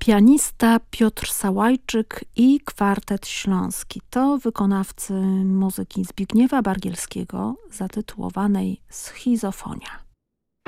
Pianista Piotr Sałajczyk i Kwartet Śląski to wykonawcy muzyki Zbigniewa Bargielskiego zatytułowanej Schizofonia.